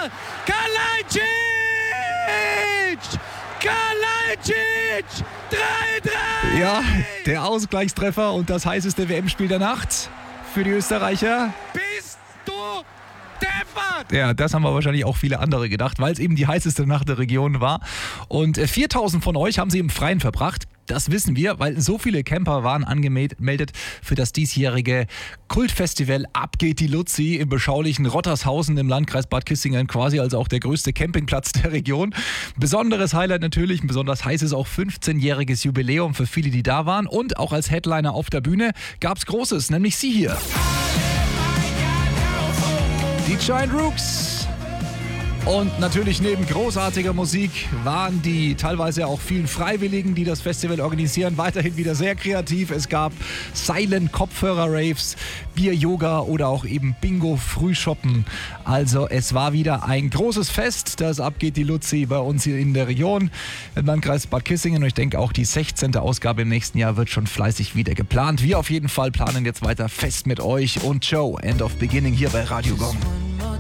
Kalajdzic! Kalajdzic! 3-3! Ja, der Ausgleichstreffer und das heißeste WM-Spiel der Nacht für die Österreicher. Bist du deppert! Ja, das haben wir wahrscheinlich auch viele andere gedacht, weil es eben die heißeste Nacht der Region war. Und 4.000 von euch haben sie im Freien verbracht. Das wissen wir, weil so viele Camper waren angemeldet für das diesjährige Kultfestival Ab geht die Luzi im beschaulichen Rottershausen im Landkreis Bad Kissingen, quasi also auch der größte Campingplatz der Region. Besonderes Highlight natürlich, ein besonders heißes auch 15-jähriges Jubiläum für viele, die da waren. Und auch als Headliner auf der Bühne gab's Großes, nämlich sie hier. Die Giant Rooks. Und natürlich neben großartiger Musik waren die teilweise auch vielen Freiwilligen, die das Festival organisieren, weiterhin wieder sehr kreativ. Es gab Silent-Kopfhörer-Raves, Bier-Yoga oder auch eben Bingo-Frühshoppen. Also es war wieder ein großes Fest, das Ab geht die Luzi bei uns hier in der Region im Landkreis Bad Kissingen. Und ich denke auch die 16. Ausgabe im nächsten Jahr wird schon fleißig wieder geplant. Wir auf jeden Fall planen jetzt weiter fest mit euch und Joe, End of Beginning hier bei Radio Gong.